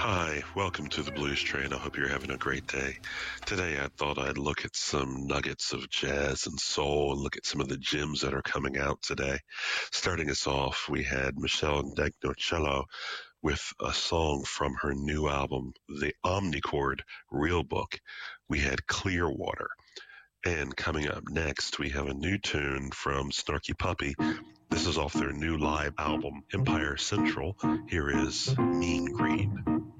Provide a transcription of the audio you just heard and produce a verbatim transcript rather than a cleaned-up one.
Hi, welcome to the Blues Train. I hope you're having a great day. Today I thought I'd look at some nuggets of jazz and soul and look at some of the gems that are coming out today. Starting us off, we had Michelle Degnocello with a song from her new album, The Omnichord Real Book. We had Clearwater. And coming up next, we have a new tune from Snarky Puppy. This is off their new live album, Empire Central. Here is Mean Green.